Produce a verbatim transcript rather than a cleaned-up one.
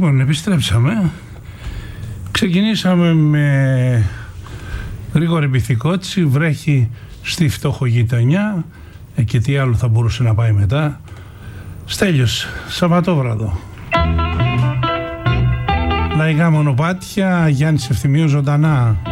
Λοιπόν, επιστρέψαμε. Ξεκινήσαμε με γρήγορη πυθικότηση. Βρέχει στη φτωχογειτονιά. Ε, και τι άλλο θα μπορούσε να πάει μετά. Στέλιος, Σαββατόβραδο. Λαϊκά μονοπάτια, Γιάννης Ευθυμίου ζωντανά.